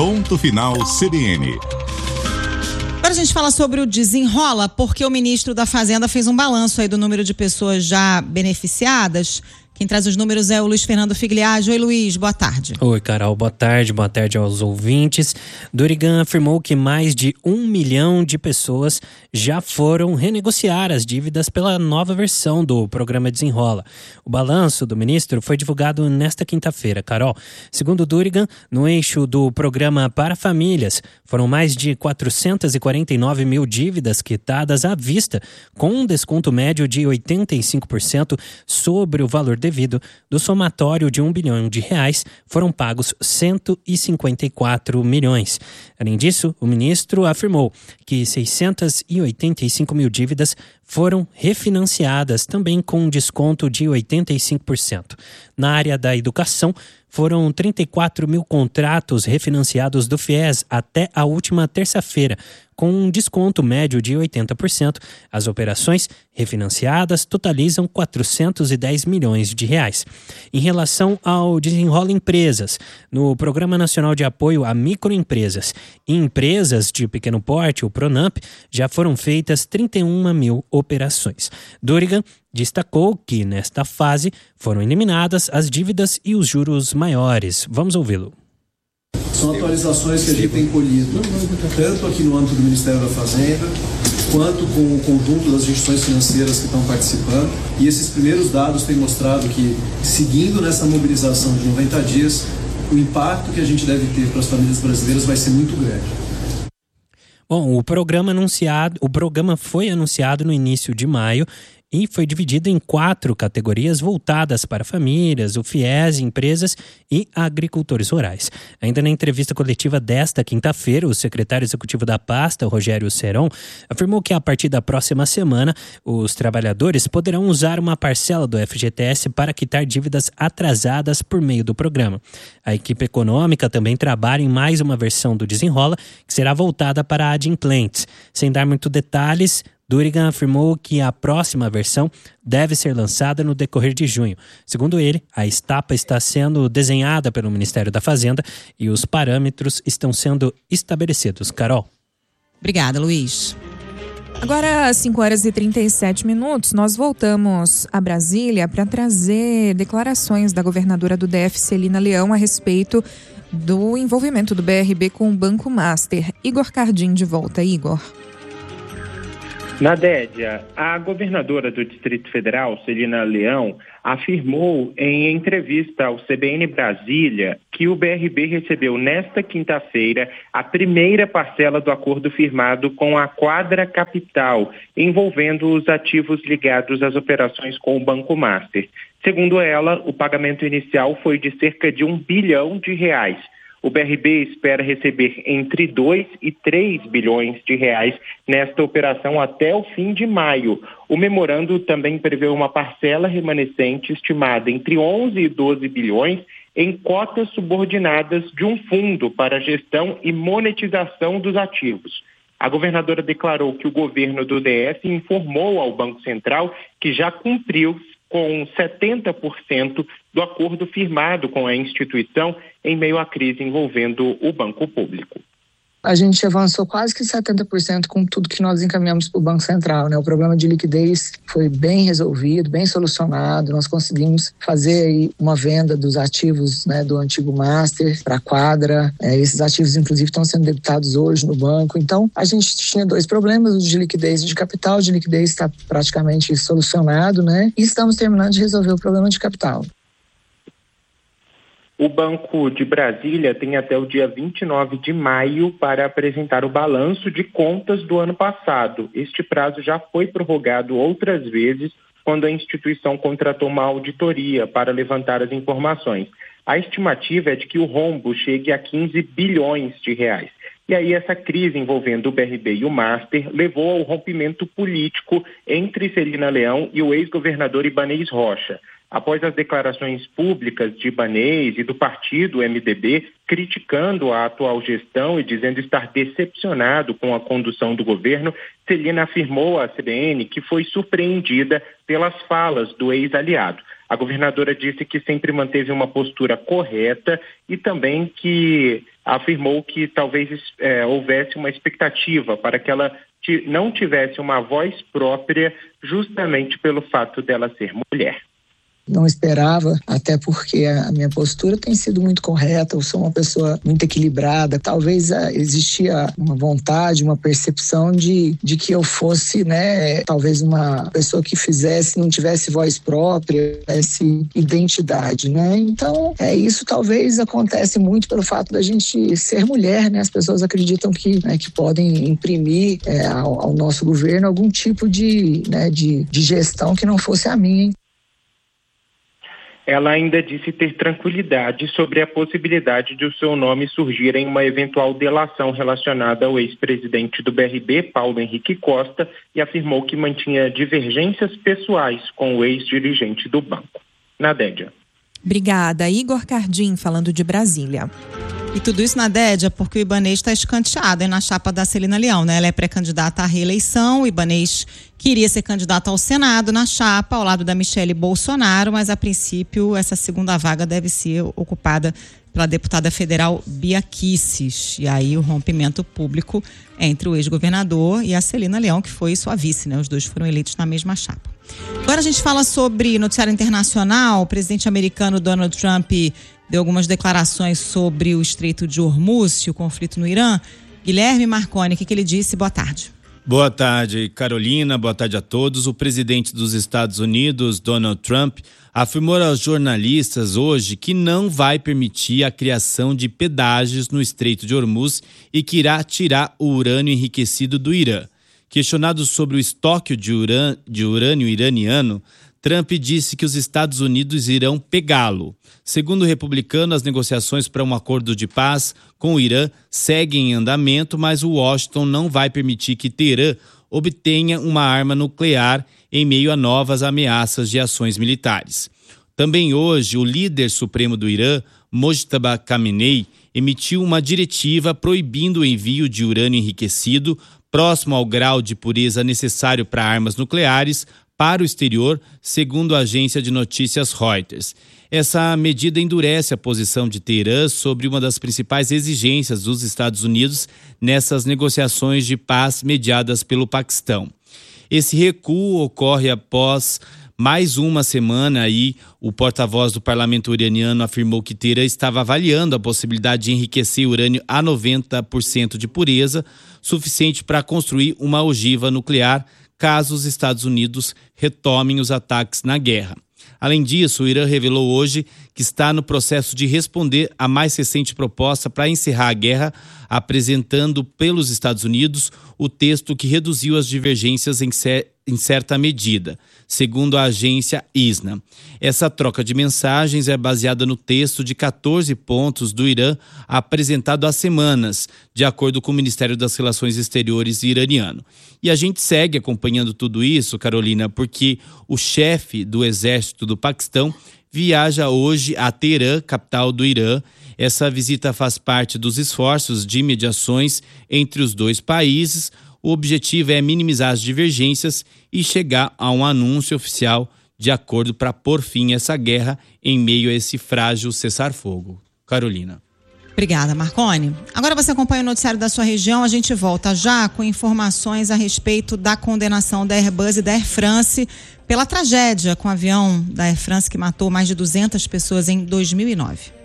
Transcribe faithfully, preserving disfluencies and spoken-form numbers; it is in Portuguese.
Ponto Final C B N. Agora a gente fala sobre o Desenrola, porque o ministro da Fazenda fez um balanço aí do número de pessoas já beneficiadas. Quem traz os números é o Luiz Fernando Figliage. Oi, Luiz, boa tarde. Oi, Carol, boa tarde, boa tarde aos ouvintes. Dorigan afirmou que mais de um milhão de pessoas já foram renegociar as dívidas pela nova versão do programa Desenrola. O balanço do ministro foi divulgado nesta quinta-feira, Carol. Segundo Dorigan, no eixo do programa para famílias, foram mais de quatrocentos e quarenta e nove mil dívidas quitadas à vista, com um desconto médio de oitenta e cinco por cento sobre o valor devido. Do somatório de um bilhão de reais, foram pagos cento e cinquenta e quatro milhões. Além disso, o ministro afirmou que seiscentos e oitenta e cinco mil dívidas foram refinanciadas, também com um desconto de oitenta e cinco por cento. Na área da educação, foram trinta e quatro mil contratos refinanciados do FIES até a última terça-feira, com um desconto médio de oitenta por cento. As operações refinanciadas totalizam quatrocentos e dez milhões de reais. Em relação ao Desenrola Empresas, no Programa Nacional de Apoio a Microempresas e Empresas de Pequeno Porte, o PRONAMP, já foram feitas trinta e uma mil operações. Dorigan destacou que, nesta fase, foram eliminadas as dívidas e os juros maiores. Vamos ouvi-lo. São atualizações que a gente tem colhido, tanto aqui no âmbito do Ministério da Fazenda, quanto com o conjunto das instituições financeiras que estão participando. E esses primeiros dados têm mostrado que, seguindo nessa mobilização de noventa dias, o impacto que a gente deve ter para as famílias brasileiras vai ser muito grande. Bom, o programa anunciado, o programa foi anunciado no início de maio e foi dividido em quatro categorias voltadas para famílias, o FIES, empresas e agricultores rurais. Ainda na entrevista coletiva desta quinta-feira, o secretário executivo da pasta, Rogério Seron, afirmou que a partir da próxima semana, os trabalhadores poderão usar uma parcela do F G T S para quitar dívidas atrasadas por meio do programa. A equipe econômica também trabalha em mais uma versão do Desenrola, que será voltada para adimplentes. Sem dar muito detalhes, Dorigan afirmou que a próxima versão deve ser lançada no decorrer de junho. Segundo ele, a etapa está sendo desenhada pelo Ministério da Fazenda e os parâmetros estão sendo estabelecidos. Carol. Obrigada, Luiz. Agora, às cinco horas e trinta e sete minutos, nós voltamos a Brasília para trazer declarações da governadora do D F, Celina Leão, a respeito do envolvimento do B R B com o Banco Master. Igor Cardim de volta. Igor. Nadédia, a governadora do Distrito Federal, Celina Leão, afirmou em entrevista ao C B N Brasília que o B R B recebeu nesta quinta-feira a primeira parcela do acordo firmado com a Quadra Capital, envolvendo os ativos ligados às operações com o Banco Master. Segundo ela, o pagamento inicial foi de cerca de um bilhão de reais. O B R B espera receber entre dois e três bilhões de reais nesta operação até o fim de maio. O memorando também prevê uma parcela remanescente estimada entre onze e doze bilhões em cotas subordinadas de um fundo para gestão e monetização dos ativos. A governadora declarou que o governo do D F informou ao Banco Central que já cumpriu com setenta por cento do acordo firmado com a instituição em meio à crise envolvendo o banco público. A gente avançou quase que setenta por cento com tudo que nós encaminhamos para o Banco Central, né? O problema de liquidez foi bem resolvido, bem solucionado. Nós conseguimos fazer aí uma venda dos ativos, né, do antigo Master para a Quadra. É, esses ativos, inclusive, estão sendo debitados hoje no banco. Então, a gente tinha dois problemas, o de liquidez e de capital. O de liquidez está praticamente solucionado, né? E estamos terminando de resolver o problema de capital. O Banco de Brasília tem até o dia vinte e nove de maio para apresentar o balanço de contas do ano passado. Este prazo já foi prorrogado outras vezes quando a instituição contratou uma auditoria para levantar as informações. A estimativa é de que o rombo chegue a quinze bilhões de reais. E aí essa crise envolvendo o B R B e o Master levou ao rompimento político entre Celina Leão e o ex-governador Ibanez Rocha. Após as declarações públicas de Ibanez e do partido M D B criticando a atual gestão e dizendo estar decepcionado com a condução do governo, Celina afirmou à C B N que foi surpreendida pelas falas do ex-aliado. A governadora disse que sempre manteve uma postura correta e também que afirmou que talvez é, houvesse uma expectativa para que ela t- não tivesse uma voz própria justamente pelo fato dela ser mulher. Não esperava, até porque a minha postura tem sido muito correta, eu sou uma pessoa muito equilibrada. Talvez ah, existia uma vontade, uma percepção de, de que eu fosse, né, talvez uma pessoa que fizesse, não tivesse voz própria, tivesse identidade, né? Então, é, isso talvez acontece muito pelo fato da gente ser mulher, né? As pessoas acreditam que, né, que podem imprimir é, ao, ao nosso governo algum tipo de, né, de, de gestão que não fosse a minha. Ela ainda disse ter tranquilidade sobre a possibilidade de o seu nome surgir em uma eventual delação relacionada ao ex-presidente do B R B, Paulo Henrique Costa, e afirmou que mantinha divergências pessoais com o ex-dirigente do banco. Nadédia. Obrigada. Igor Cardim, falando de Brasília. E tudo isso, Nadédia, porque o Ibanez está escanteado hein, na chapa da Celina Leão, né? Ela é pré-candidata à reeleição, o Ibanez queria ser candidato ao Senado na chapa, ao lado da Michele Bolsonaro, mas a princípio essa segunda vaga deve ser ocupada pela deputada federal Bia Kicis. E aí o rompimento público entre o ex-governador e a Celina Leão, que foi sua vice, né? Os dois foram eleitos na mesma chapa. Agora a gente fala sobre noticiário internacional. O presidente americano Donald Trump deu algumas declarações sobre o Estreito de Hormuz, o conflito no Irã. Guilherme Marconi, o que, que ele disse? Boa tarde. Boa tarde, Carolina. Boa tarde a todos. O presidente dos Estados Unidos, Donald Trump, afirmou aos jornalistas hoje que não vai permitir a criação de pedágios no Estreito de Hormuz e que irá tirar o urânio enriquecido do Irã. Questionado sobre o estoque de, urã, de urânio iraniano, Trump disse que os Estados Unidos irão pegá-lo. Segundo o republicano, as negociações para um acordo de paz com o Irã seguem em andamento, mas o Washington não vai permitir que Teherã obtenha uma arma nuclear em meio a novas ameaças de ações militares. Também hoje, o líder supremo do Irã, Mojtaba Khamenei, emitiu uma diretiva proibindo o envio de urânio enriquecido próximo ao grau de pureza necessário para armas nucleares para o exterior, segundo a agência de notícias Reuters. Essa medida endurece a posição de Teherã sobre uma das principais exigências dos Estados Unidos nessas negociações de paz mediadas pelo Paquistão. Esse recuo ocorre após mais uma semana aí o porta-voz do parlamento iraniano afirmou que Teherã estava avaliando a possibilidade de enriquecer urânio a noventa por cento de pureza, suficiente para construir uma ogiva nuclear caso os Estados Unidos retomem os ataques na guerra. Além disso, o Irã revelou hoje que está no processo de responder à mais recente proposta para encerrar a guerra, apresentando pelos Estados Unidos o texto que reduziu as divergências em, cer- em certa medida, segundo a agência I S N A. Essa troca de mensagens é baseada no texto de catorze pontos do Irã apresentado há semanas, de acordo com o Ministério das Relações Exteriores iraniano. E a gente segue acompanhando tudo isso, Carolina, porque o chefe do exército do Paquistão viaja hoje a Teherã, capital do Irã. Essa visita faz parte dos esforços de mediações entre os dois países. O objetivo é minimizar as divergências e chegar a um anúncio oficial de acordo para pôr fim a essa guerra em meio a esse frágil cessar-fogo. Carolina. Obrigada, Marconi. Agora você acompanha o noticiário da sua região. A gente volta já com informações a respeito da condenação da Airbus e da Air France pela tragédia com o avião da Air France que matou mais de duzentas pessoas em dois mil e nove.